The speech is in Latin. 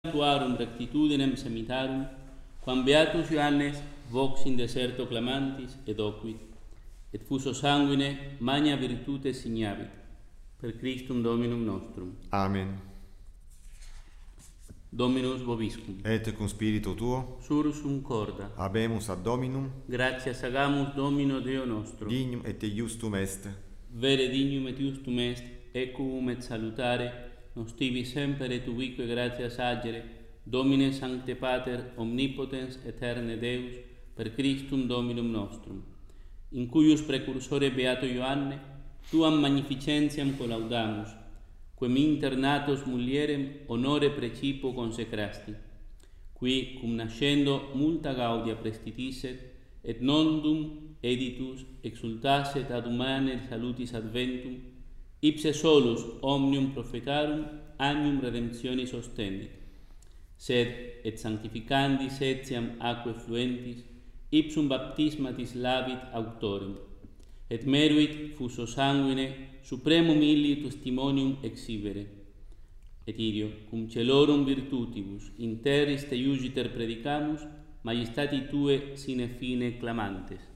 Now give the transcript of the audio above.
tuarum rectitudinem semitarum, quam beatus Ioannes vox in deserto clamantis et oquit, et fuso sanguine magna virtute signavit, per Christum Dominum nostrum. Amen. Dominus vobiscum. Et cum spiritu tuo, Sursum corda. habemus ad Dominum, Gratias agamus Domino Deo nostro. dignum et iustum est. Vere dignum et justum est, equum et salutare, nos tibi semper et ubique gratias agere, Domine Sancte Pater, omnipotens aeterne Deus, per Christum Dominum nostrum, in cuius precursore beato Ioanne, tuam magnificentiam collaudamus, quem internatos mulierem honore precipo consecrasti, qui cum nascendo multa gaudia prestitisset, et nondum editus exultasset ad humane salutis adventum, ipse solus omnium prophetarum agnum redemptionis ostenit, sed et sanctificandis etiam aquae fluentis ipsum baptismatis labit auctorem, et meruit fuso sanguine supremum illi testimonium exhibere, et idio cum celorum virtutibus in terris te iugiter predicamus, majestati tue sine fine clamantes.